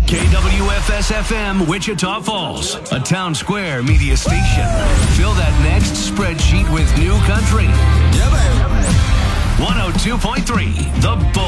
KWFS-FM, Wichita Falls, a Town Square media station. Fill that next spreadsheet with new country. Yeah, baby. 102.3, The Bull.